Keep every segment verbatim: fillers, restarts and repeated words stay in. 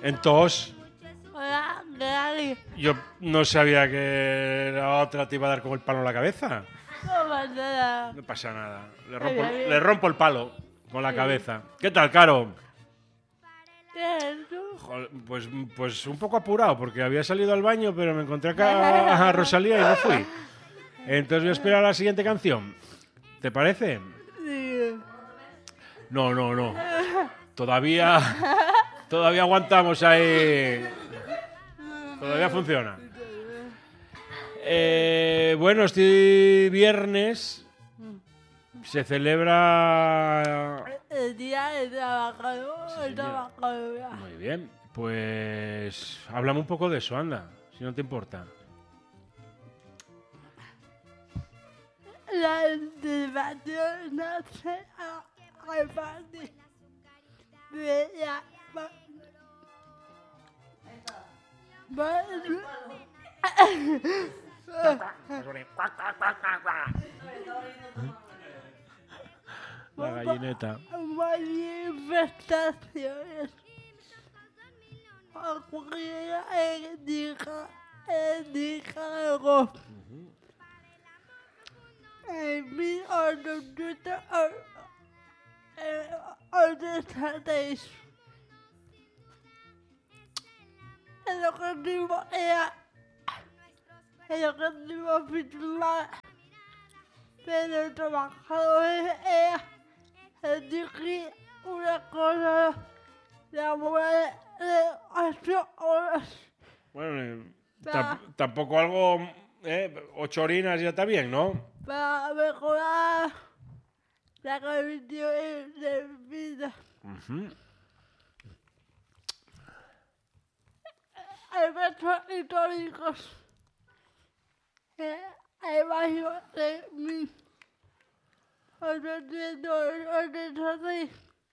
En tos. Hola, Gary. Yo no sabía que la otra te iba a dar como el palo en la cabeza. No pasa nada. No pasa nada. Le rompo, Ay, ay, ay. le rompo el palo con la Sí. cabeza. ¿Qué tal, Caro? ¿Qué es tú? Joder, Pues, pues un poco apurado, porque había salido al baño, pero me encontré acá a Rosalía y no fui. Entonces voy a esperar a la siguiente canción. ¿Te parece? Sí. No, no, no. Todavía, todavía aguantamos ahí. Todavía funciona. Eh, bueno, este viernes se celebra... El día de trabajador, Sí, el señor. trabajador. Muy bien, pues háblame un poco de eso, anda, si no te importa. La información no se reparte de la... Bueno, La gallineta. manifestaciones ocurrieron en Nica- en Nicaragua en mil ochocientos ochenta y seis. El objetivo era el objetivo principal de los trabajadores era exigir una cosa laboral de ocho horas. Bueno, eh, Va. tamp- tampoco algo... Eh, ocho horinas ya está bien, ¿no? Para mejorar la condición de vida. Ujú. Eventos históricos. Eh, el barrio de mil ochocientos ochenta y seis.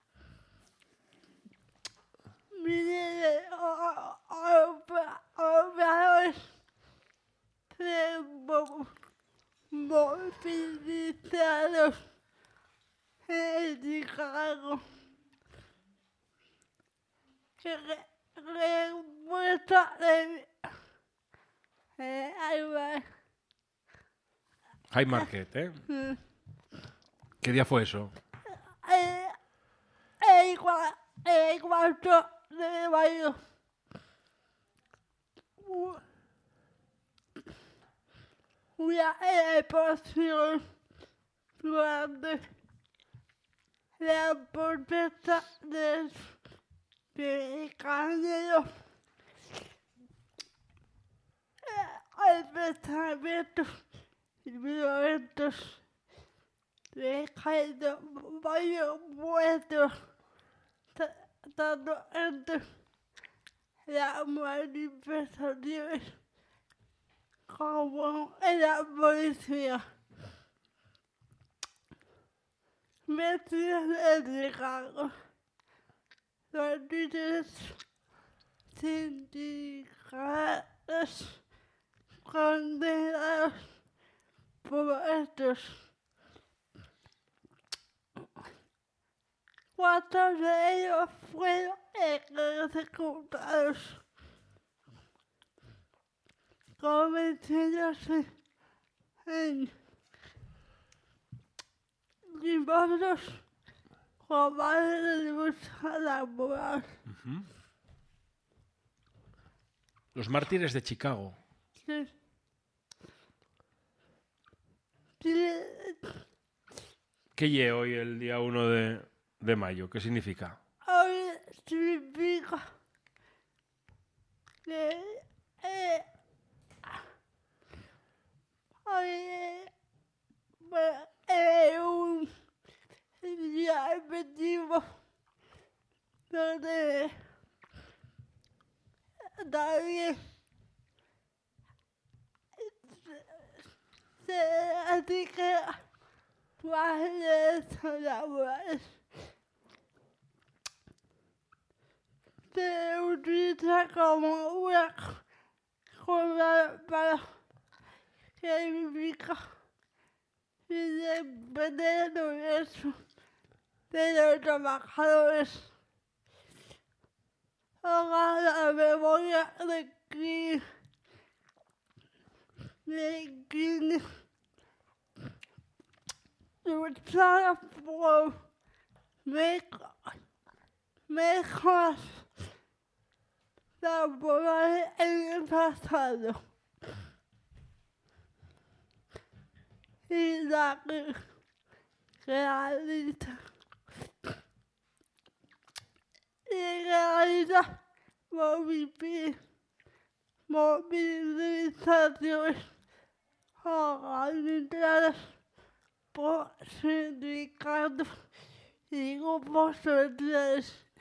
Miles de o- o- operadores se mo- movilizados en Chicago. Que re- respuesta de eh, ayudar. High Market, ¿eh? Mm. ¿Qué día fue eso? Eh, el cua- el cuarto de mayo. U- Una explosión durante la protesta de de Canelo. El pensamiento violentos dejando varios muertos, ta- tanto entre las manifestaciones como en la policía. Metidos en Chicago, los líderes sindicales condenados por estos. Cuatro de ellos fueron ejecutados, convirtiéndose en divorcios globales de lucha laboral. Los mártires de Chicago. Sí. Sí, ¿Qué lle hoy el día uno de, de mayo? ¿Qué significa? hoy significa que eh, hoy eh, bueno, es un día efectivo donde también se dedica más derechos laborales. Se utiliza como una cosa para significa independencia de los derechos de los trabajadores. Ojalá pasar por mejo- mejoras laborales en el pasado y la que realiza y realiza movi- movilizaciones organizadas por sindicatos y grupos sociales